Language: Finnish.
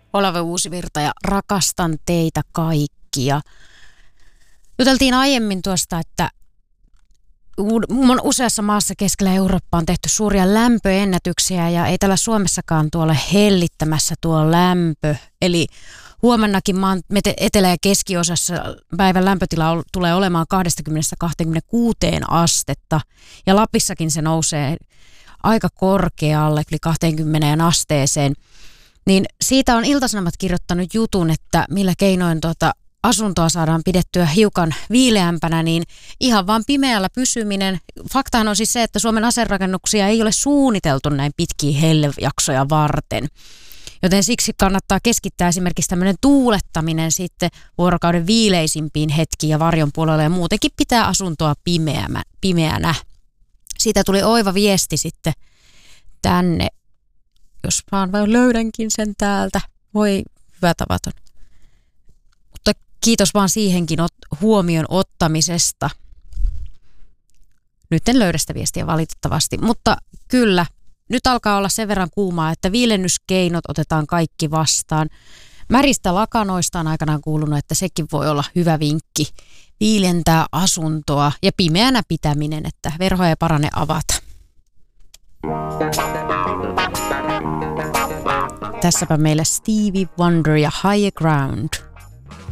Olave Uusivirta ja rakastan teitä kaikkia. Juteltiin aiemmin tuosta, että useassa maassa keskellä Eurooppaa on tehty suuria lämpöennätyksiä ja ei täällä Suomessakaan tuolla hellittämässä tuo lämpö. Eli huomennakin maan etelä- ja keskiosassa päivän lämpötila tulee olemaan 20-26 astetta ja Lapissakin se nousee aika korkealle, yli 20 asteeseen. Niin siitä on Ilta-Sanomat kirjoittanut jutun, että millä keinoin asuntoa saadaan pidettyä hiukan viileämpänä, niin ihan vaan pimeällä pysyminen. Faktahan on siis se, että Suomen asuinrakennuksia ei ole suunniteltu näin pitkiä hellejaksoja varten. Joten siksi kannattaa keskittää esimerkiksi tämmöinen tuulettaminen sitten vuorokauden viileisimpiin hetkiin ja varjon puolelle ja muutenkin pitää asuntoa pimeänä. Siitä tuli oiva viesti sitten tänne, jos vaan löydänkin sen täältä. Voi hyvä tavaton. Mutta kiitos vaan siihenkin huomion ottamisesta. Nyt en löydä sitä viestiä valitettavasti, mutta kyllä. Nyt alkaa olla sen verran kuumaa, että viilennyskeinot otetaan kaikki vastaan. Märistä lakanoista on aikanaan kuulunut, että sekin voi olla hyvä vinkki. Viilentää asuntoa ja pimeänä pitäminen, että verhoja ei parane avata. Tässäpä meillä Stevie Wonder ja Higher Ground.